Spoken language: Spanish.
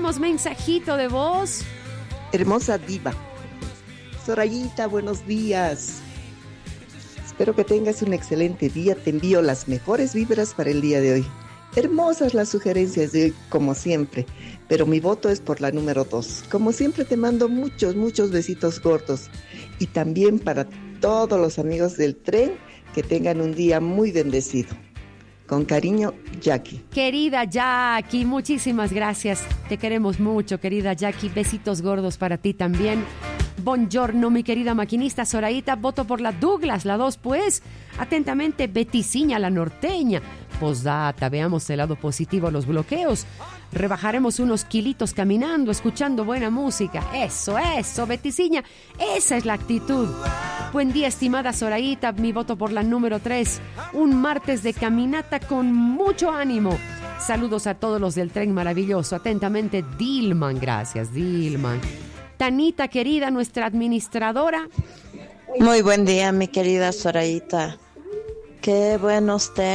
tenemos mensajito de voz. Hermosa diva. Sorayita, buenos días. Espero que tengas un excelente día. Te envío las mejores vibras para el día de hoy. Hermosas las sugerencias de hoy, como siempre. Pero mi voto es por la número 2. Como siempre te mando muchos, muchos besitos gordos. Y también para todos los amigos del tren, que tengan un día muy bendecido. Con cariño, Jackie. Querida Jackie, muchísimas gracias. Te queremos mucho, querida Jackie. Besitos gordos para ti también. Buongiorno, mi querida maquinista Sorayita. Voto por la Douglas, la 2, pues. Atentamente, Beticiña, la norteña. Postdata, veamos el lado positivo a los bloqueos. Rebajaremos unos kilitos caminando, escuchando buena música. Eso, Beticiña. Esa es la actitud. Buen día, estimada Sorayita. Mi voto por la número 3. Un martes de caminata con mucho ánimo. Saludos a todos los del tren maravilloso. Atentamente, Dilman. Gracias, Dilman. Tanita, querida, nuestra administradora. Muy buen día, mi querida Sorayita. Qué buenos temas